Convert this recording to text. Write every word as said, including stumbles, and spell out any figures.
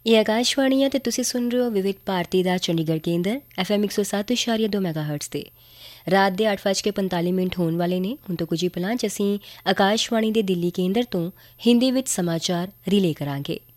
ਇਹ ਆਕਾਸ਼ਵਾਣੀ ਹੈ ਅਤੇ ਤੁਸੀਂ ਸੁਣ ਰਹੇ ਹੋ ਵਿਵਿਧ ਭਾਰਤੀ ਦਾ ਚੰਡੀਗੜ੍ਹ ਕੇਂਦਰ ਐਫ ਐਮ ਇੱਕ ਸੌ ਸੱਤ ਇਸ਼ਾਰੀਆ ਦੋ ਮੈਗਾ ਹਰਟਸ 'ਤੇ। ਰਾਤ ਦੇ ਅੱਠ ਵੱਜ ਕੇ ਪੰਤਾਲੀ ਮਿੰਟ ਹੋਣ ਵਾਲੇ ਨੇ। ਹੁਣ ਤੋਂ ਕੁਝ ਹੀ ਪਲਾਂ 'ਚ ਅਸੀਂ ਆਕਾਸ਼ਵਾਣੀ ਦੇ ਦਿੱਲੀ ਕੇਂਦਰ ਤੋਂ ਹਿੰਦੀ ਵਿੱਚ ਸਮਾਚਾਰ ਰਿਲੇ ਕਰਾਂਗੇ।